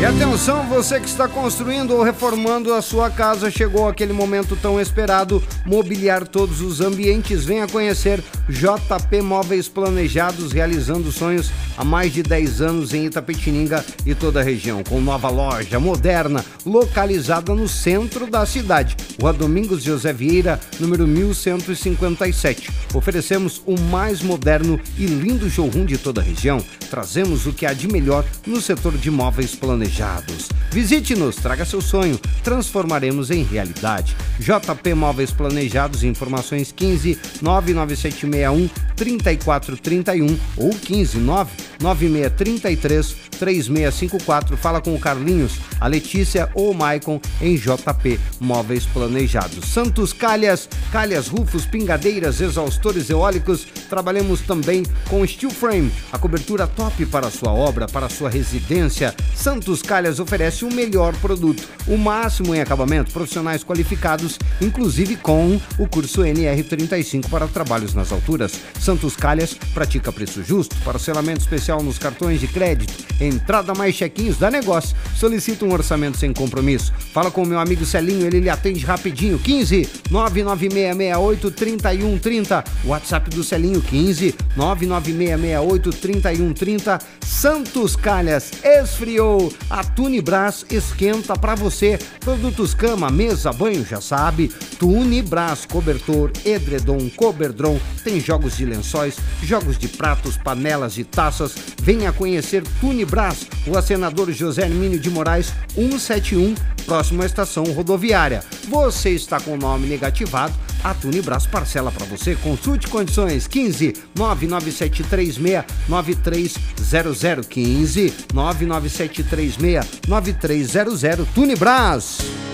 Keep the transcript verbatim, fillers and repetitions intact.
E atenção, você que está construindo ou reformando a sua casa, chegou aquele momento tão esperado, mobiliar todos os ambientes. Venha conhecer J P Móveis Planejados, realizando sonhos há mais de dez anos em Itapetininga e toda a região, com nova loja moderna, localizada no centro da cidade, Rua Domingos José Vieira, número mil cento e cinquenta e sete. Oferecemos o mais moderno e lindo showroom de toda a região. Trazemos o que há de melhor no setor de móveis planejados. Visite-nos, traga seu sonho, transformaremos em realidade. J P Móveis Planejados, informações quinze nove nove sete seis um três quatro três um ou quinze nove nove seis três três três seis cinco quatro. Fala com o Carlinhos, a Letícia ou o Maicon em J P Móveis Planejados. Santos Calhas, calhas, rufos, pingadeiras, exaustores eólicos. Trabalhamos também com steel frame, a cobertura top para a sua obra, para a sua residência. Santos Calhas oferece o melhor produto, o máximo em acabamento, profissionais qualificados, inclusive com o curso N R trinta e cinco para trabalhos nas alturas. Santos Calhas pratica preço justo, parcelamento especial nos cartões de crédito, entrada mais chequinhos da negócio. Solicita um orçamento sem compromisso. Fala com o meu amigo Celinho, ele lhe atende rapidinho. quinze nove nove seis seis oito três um três zero. WhatsApp do Celinho quinze nove nove seis seis oito três um três zero. Santos Calhas, esfriou. A Tunibras esquenta pra você. Produtos cama, mesa, banho, já sabe. Tunibras, cobertor, edredom, coberdron. Tem jogos de lençóis, jogos de pratos, panelas e taças. Venha conhecer Tunibras, o Senador José Hermínio de Moraes cento e setenta e um, próximo à estação rodoviária. Você está com o nome negativado, a Tunibras parcela para você. Consulte condições. Quinze nove nove sete três seis nove três zero zero. Quinze nove nove sete três seis nove três zero zero. Tunibras.